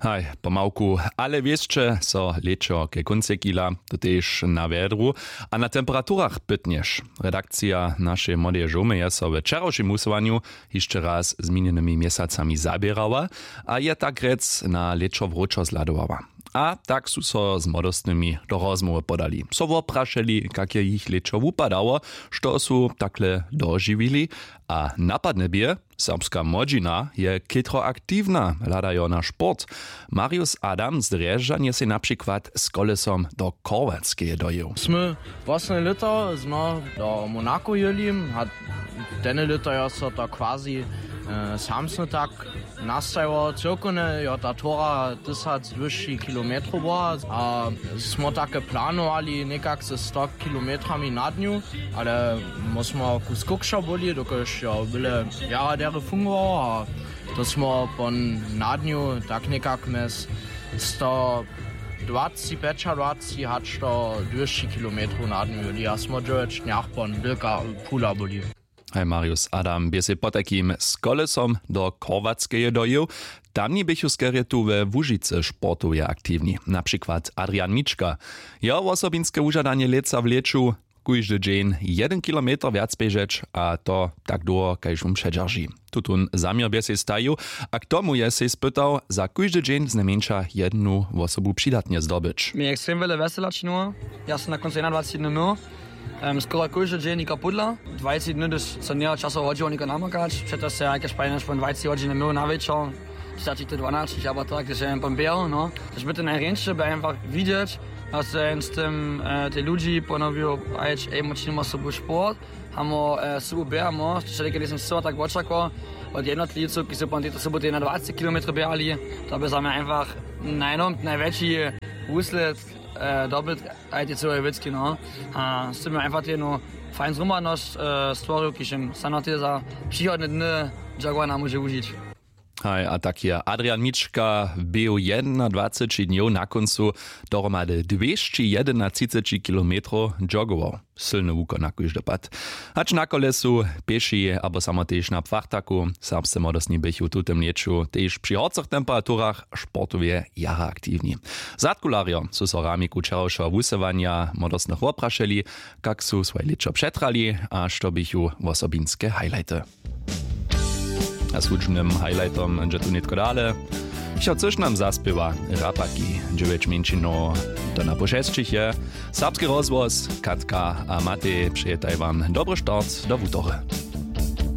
Hej, pomałku, ale wieszcze, so lečo ke konce kila, to też na wiadru, a na temperaturach pytniesz. Redakcja naszej młodej żomy je so w wczorajszym usłaniu jeszcze raz z minionymi miesacami zabierała, a je tak rec na lečo wróczo zladowała. A tak su so z młodostnymi do rozmowy podali. So wopraszeli, jakie ich lečo upadało, što su takle dożywili, a napadne bie, serbska młodzina je kytro aktywna, ladajo na sport. Marius Adam z Drježa nie se na przykład z kolesom do Chorvatske dojel. Sme vlastne lito sme do Monaco jeli, a denne lito je so to kvazi sam sme tak nastajo cirkone, jo ta tora 10 kilometrov bola a smo také plánovali nekak se 100 kilometrami na dňu, ale musimo kus kukša boli, dokož jo byle jara dere fungovalo a to smo po na dňu tak nekak mes 125 hač to 200 kilometrov na dňu jeli a smo džoveč njah pon veľká pula boli. Hej Marius Adam, bie se po takim z kolesom do Chorvatskeje dojel. Tamni bychu skerietu we Łužice sportuje aktywni. Na przykład Adrian Mička. Ja osobinske użadanie leca w leczu kujdy dzień 1 kilometr viac bežeć, a to tak długo, kajž předžarží. Tutun zamiar bie se staju, a k tomu je se spytał za kujdy dzień znajmniejsza jednu osobu przydatnie zdobyć. Mi ekstrem wiele weselačinu. Ja sam na koncu 21 dnů. Skoro kujdy dzień nika pudla. 20 dni, když se nie časov hodilo nika namakać. Przeto se jakoś pajneš po 20 hodin mil na večer. Stačí to 12, aber tak, dass jem pambeo, no. Das bitte najręczej, by einfach widzieć, dass z tym te ludzi ponowił, a emocji ma sobie sport. Hamo sobie bieramo, czyli kiedy jestem so tak oczekał, od jednotlivców, którzy po tej soboty na 20 km bierali, to by sami einfach największy uslet dobyt, a te całe witzki, no. A z tym einfach no fajn zrumaność stworzył, kiedy sanoty za przychodne dni Jaguana może użyć. Hej, a tak je Adrian Mička był 21 dni na końcu dohromady 231 km joggował. Silny wukon na kujdy pad. Hacz na kolesu, pieši, abo samo tež na pfachtaku, serbscy modosni bychu tutem leczu, tež przy horcich temperaturach sportuje jara aktywni. Zadkulario su so ramiku čerovšo wusewania modosnych oprašeli, kak su svoje leczo przetrali, a što bychu osobinske highlighty. A słucznym highlightom, że tu nitko dale. Chciał coś nam zaspiewa, rapaki, dziewięć mięcino do na poszesczychie. Serbski rozwoz, Katka a Matej przyjetaj wam dobry start do wutory.